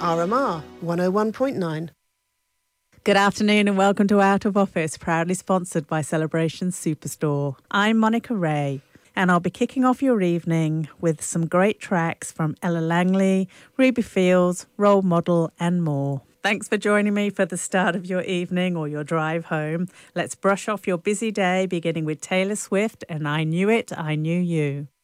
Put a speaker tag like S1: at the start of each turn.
S1: RMR 101.9.
S2: Good afternoon and welcome to Out of Office, proudly sponsored by Celebration Superstore. I'm Monica Ray and I'll be kicking off your evening with some great tracks from Ella Langley, Ruby Fields, Role Model and more. Thanks for joining me for the start of your evening or your drive home. Let's brush off your busy day, beginning with Taylor Swift and I Knew It, I Knew You.